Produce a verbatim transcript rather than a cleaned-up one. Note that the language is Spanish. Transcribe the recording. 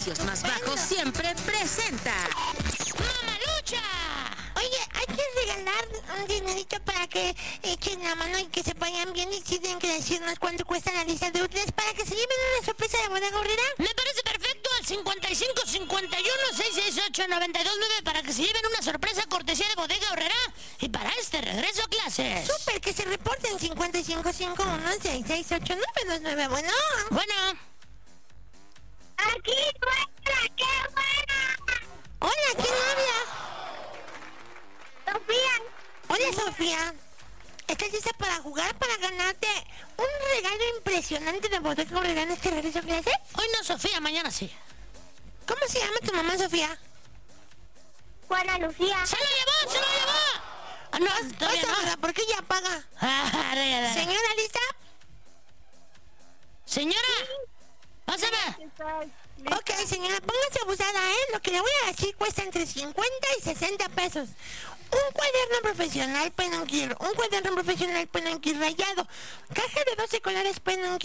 precios más bajos siempre presenta ¡Mamalucha! Oye, hay que regalar un dinerito para que echen la mano y que se vayan bien y tienen que decirnos cuánto cuesta la lista de útiles para que se lleven una sorpresa de Bodega Aurrera. Me parece perfecto, al cincuenta y cinco cincuenta y uno seiscientos sesenta y ocho noventa y dos nueve para que se lleven una sorpresa cortesía de Bodega Aurrera y para este regreso a clases. Súper, que se reporten cincuenta y cinco cincuenta y uno sesenta y ocho noventa y dos nueve. Bueno. Bueno. Aquí, buena, qué buena. Hola, ¿quién habla? Sofía. Hola, Sofía. ¿Estás lista para jugar, para ganarte un regalo impresionante de Bodega Aurrera en este regreso a clases? Hoy no, Sofía, mañana sí. ¿Cómo se llama tu mamá, Sofía? Juana Lucía. ¡Se lo llevó, se lo llevó! Ah, no, todavía no. ¿Por qué ya paga? Ah, dale, dale. ¿Señora lista? Señora, pásame. Ok, señora, póngase abusada, ¿eh? Lo que le voy a decir cuesta entre cincuenta y sesenta pesos. Un cuaderno profesional Penonquir, un cuaderno profesional Penonquir rayado, caja de doce colores Penonquir.